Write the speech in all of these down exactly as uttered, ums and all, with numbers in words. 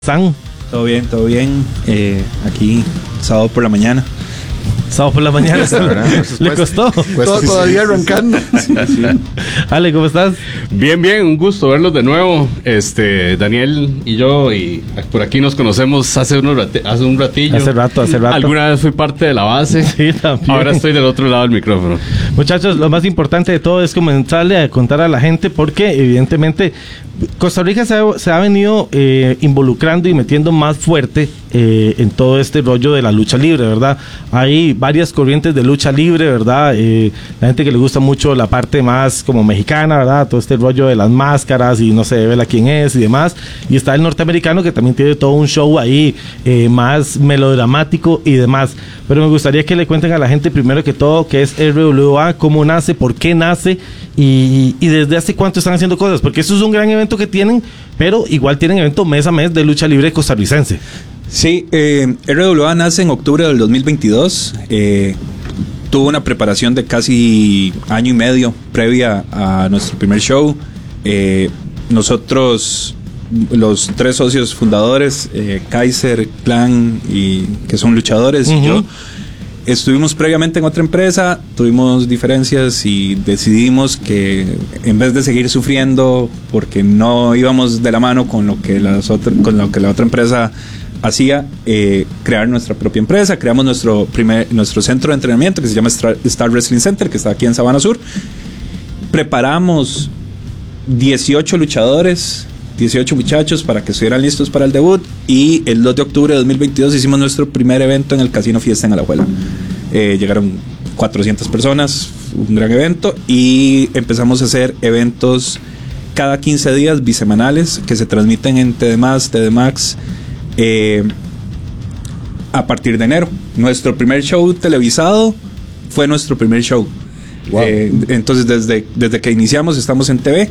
¿Están? Todo bien, todo bien. Eh, aquí, sábado por la mañana. Sábado por la mañana. ¿Le costó? Todo todavía arrancando. Sí, sí. Ale, ¿cómo estás? Bien, bien, un gusto verlos de nuevo. Este, Daniel y yo, y por aquí nos conocemos hace, unos rati- hace un ratillo. Hace rato, hace rato. Alguna vez fui parte de la base. Sí, también. Ahora estoy del otro lado del micrófono. Muchachos, lo más importante de todo es comenzarle a contar a la gente porque evidentemente Costa Rica se ha, se ha venido eh, involucrando y metiendo más fuerte eh, en todo este rollo de la lucha libre, ¿verdad? Hay varias corrientes de lucha libre, ¿verdad? Eh, la gente que le gusta mucho la parte más como mexicana, ¿verdad? Todo este rollo de las máscaras y no se ve quién es y demás. Y está el norteamericano que también tiene todo un show ahí eh, más melodramático y demás. Pero me gustaría que le cuenten a la gente primero que todo qué es R W A, cómo nace, por qué nace y, y desde hace cuánto están haciendo cosas. Porque eso es un gran evento que tienen, pero igual tienen evento mes a mes de lucha libre costarricense. Sí, eh, R W A nace en octubre del dos mil veintidós. Eh, tuvo una preparación de casi año y medio previa a nuestro primer show. Eh, nosotros, los tres socios fundadores, eh, Kaiser, Clan, y que son luchadores, uh-huh. y yo, estuvimos previamente en otra empresa, tuvimos diferencias y decidimos que en vez de seguir sufriendo porque no íbamos de la mano con lo que, las otras, con lo que la otra empresa hacía, eh, crear nuestra propia empresa. Creamos nuestro primer nuestro centro de entrenamiento que se llama Star, Star Wrestling Center, que está aquí en Sabana Sur. Preparamos dieciocho luchadores, dieciocho muchachos para que estuvieran listos para el debut, y el dos de octubre de dos mil veintidós hicimos nuestro primer evento en el Casino Fiesta en Alajuela. Eh, llegaron cuatrocientas personas, un gran evento, y empezamos a hacer eventos cada quince días bisemanales que se transmiten en T D más, T D Max, eh, a partir de enero. Nuestro primer show televisado fue nuestro primer show. Wow. Eh, entonces desde, desde que iniciamos estamos en T V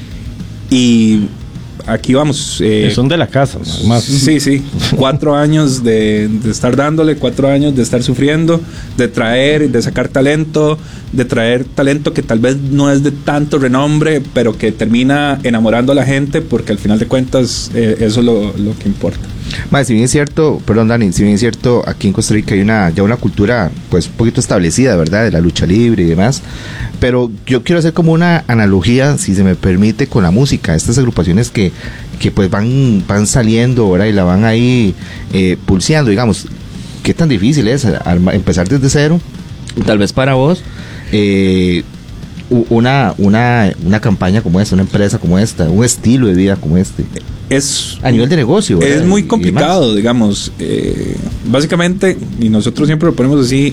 y aquí vamos. Eh, son de la casa, más. Sí, sí. Cuatro años de, de estar dándole, cuatro años de estar sufriendo, de traer, de sacar talento, de traer talento que tal vez no es de tanto renombre, pero que termina enamorando a la gente, porque al final de cuentas eh, eso es lo, lo que importa. Más, si bien es cierto, perdón Dani, si bien es cierto, aquí en Costa Rica hay una ya una cultura pues un poquito establecida, ¿verdad? De la lucha libre y demás, pero yo quiero hacer como una analogía, si se me permite, con la música. Estas agrupaciones que, que pues van, van saliendo, ¿verdad? Y la van ahí eh, pulseando, digamos. ¿Qué tan difícil es arma, empezar desde cero? Tal vez para vos, eh, una, una, una campaña como esta, una empresa como esta, un estilo de vida como este. Es a nivel de negocio, ¿verdad? Es muy complicado, digamos. Eh, básicamente, y nosotros siempre lo ponemos así,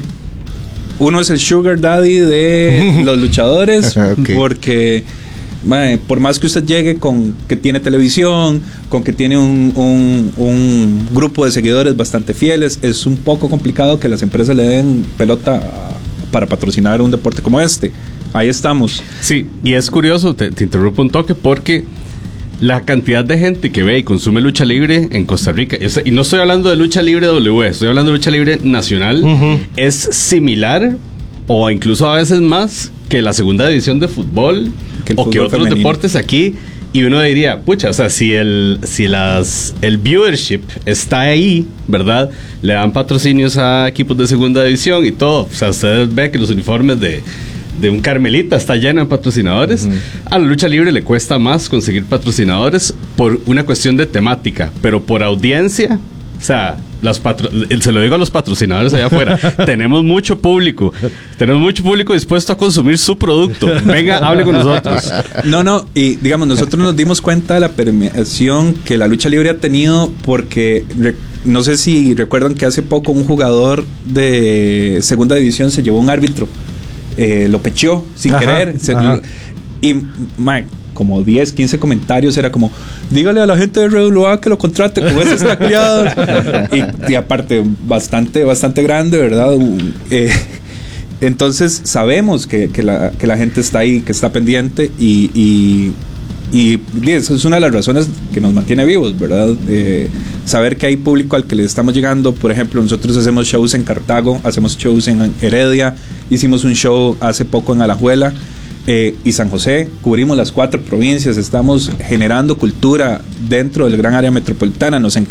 uno es el sugar daddy de los luchadores, okay. Porque mae, por más que usted llegue con que tiene televisión, con que tiene un, un, un grupo de seguidores bastante fieles, es un poco complicado que las empresas le den pelota para patrocinar un deporte como este. Ahí estamos. Sí, y es curioso, te, te interrumpo un toque, porque la cantidad de gente que ve y consume lucha libre en Costa Rica, y no estoy hablando de lucha libre W, estoy hablando de lucha libre nacional, uh-huh. es similar o incluso a veces más que la segunda división de fútbol que o fútbol que otros femenino. Deportes aquí. Y uno diría, pucha, o sea, si el si las el viewership está ahí, ¿verdad? Le dan patrocinios a equipos de segunda división y todo. O sea, ustedes ven que los uniformes de de un Carmelita está lleno de patrocinadores. Uh-huh. A la lucha libre le cuesta más conseguir patrocinadores por una cuestión de temática, pero por audiencia, o sea, los patro- se lo digo a los patrocinadores allá afuera, tenemos mucho público, tenemos mucho público dispuesto a consumir su producto. Venga, hable con nosotros. No, no, y digamos, nosotros nos dimos cuenta de la permeación que la lucha libre ha tenido, porque re- no sé si recuerdan que hace poco un jugador de segunda división se llevó un árbitro. Eh, lo pecheó sin ajá, querer se, y man, como diez, quince comentarios era como, dígale a la gente de R W A que lo contrate, como ese está criado. y, y aparte bastante bastante grande, ¿verdad? Eh, entonces sabemos que, que, la, que la gente está ahí, que está pendiente, y, y Y eso es una de las razones que nos mantiene vivos, ¿verdad? Eh, saber que hay público al que le estamos llegando. Por ejemplo, nosotros hacemos shows en Cartago, hacemos shows en Heredia, hicimos un show hace poco en Alajuela eh, y San José. Cubrimos las cuatro provincias, estamos generando cultura dentro del gran área metropolitana. Nos encanta